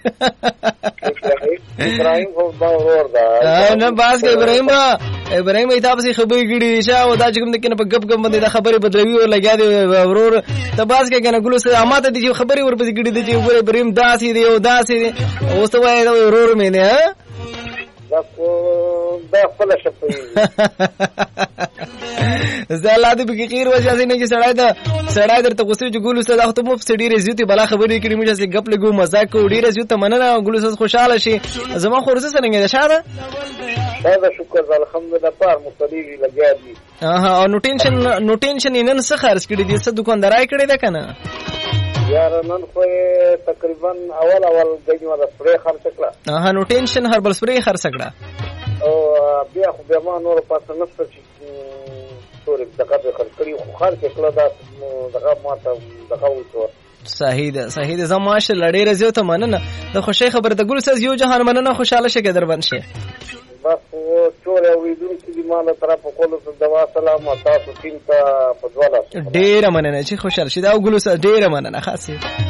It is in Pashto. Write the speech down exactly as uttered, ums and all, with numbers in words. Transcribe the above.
ابراهيم خو دا ورور دا نه باز کې ابراهيم با ابراهيم ایتاب سي خبرې کړي شا او دا چې کوم د کنه په غب غب باندې دا خبرې بدلوي او لګیا دی ورور ته باز کې کنه ګلو سره اماته دي خبرې ورپسې کړي دي چې ابراهيم داسې دی او داسې دی اوس ته وایي دا ورور مې نه دا دا خپل شپې زه دې به خیر وځي نه چې سړی دا سړی درته غوسه چې ګلو سره دا ته مو په ډیره زیاتې بلا خبرې کړي مې چې غپ لګو مزاق کو ډیره زیاتې مننه ګلو سره خوشاله شي زما خورزه څنګه ده شاده دا شکر الحمدلله پر مصلیږي لګیا دي اه نو ټینشن نو ټینشن نن څه خرج کړي دي څه دکاندارای کړي ده کنه یار نن خو تقریبا اول اول دغه ولا سپری خرڅ کړه اه نو ټینشن هربل سپری خرڅ کړه او بیا خو بیا ما نور پاسه نشته چې ټول دغه خرڅ کړي خو خرڅ کړه دا دغه ماته دغه وته صحیح ده صحیح ده زما شه لړې رزيو ته مننه د خوشي خبر د ګل سز یو جهان مننه خوشاله شه کې در بند شه بس ټول اوریدونکو چې ماله طرف کولو ته دوا سلام تاسو تیم ته په دواله ډېر مننه چې خوشاله شه دا ګل سز ډېر مننه خاصه